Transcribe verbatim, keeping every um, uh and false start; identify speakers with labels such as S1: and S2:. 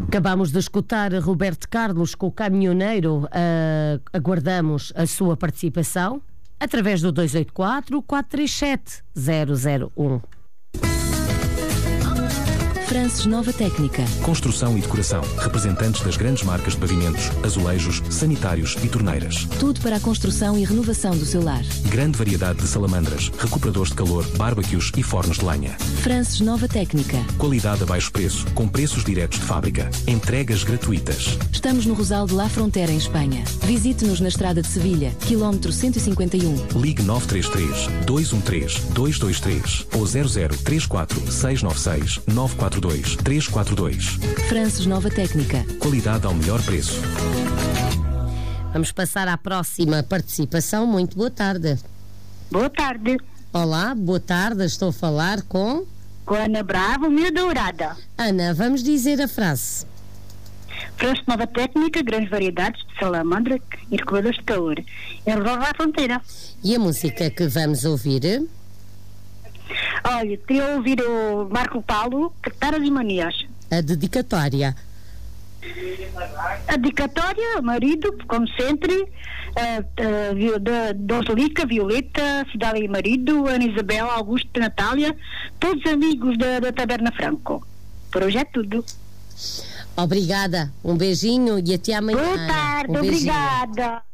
S1: Acabamos de escutar Roberto Carlos com o Caminhoneiro. Uh, aguardamos a sua participação através do dois oito quatro, quatro três sete, zero zero um.
S2: Frances Nova Técnica.
S3: Construção e decoração. Representantes das grandes marcas de pavimentos, azulejos, sanitários e torneiras.
S2: Tudo para a construção e renovação do seu lar.
S3: Grande variedade de salamandras, recuperadores de calor, bárbaquios e fornos de lenha.
S2: Frances Nova Técnica.
S3: Qualidade a baixo preço, com preços diretos de fábrica. Entregas gratuitas.
S2: Estamos no Rosal de La Frontera, em Espanha. Visite-nos na Estrada de Sevilha, quilómetro cento e cinquenta e um.
S3: Ligue nove três três, dois um três, dois dois três ou zero zero três quatro, seis nove seis, nove quatro dois, três quatro dois.
S2: Frances Nova Técnica.
S3: Qualidade ao melhor preço.
S1: Vamos passar à próxima participação. Muito boa tarde.
S4: Boa tarde.
S1: Olá, boa tarde. Estou a falar com...
S4: Com Ana Bravo, Mil Dourada.
S1: Ana, vamos dizer a frase.
S4: Frances Nova Técnica, grandes variedades de salamandra e recuperadores de calor. Em Rosal da Fronteira.
S1: E a música que vamos ouvir?
S4: Olha, queria ouvir o Marco Paulo, Cataras e Manias.
S1: A dedicatória.
S4: A dedicatória ao marido, como sempre, a, a, da Doslica, Violeta, Cidália e marido, Ana Isabel, Augusto, Natália, todos amigos da, da Taberna Franco. Por hoje é tudo.
S1: Obrigada, um beijinho e até amanhã.
S4: Boa tarde,
S1: um
S4: obrigada.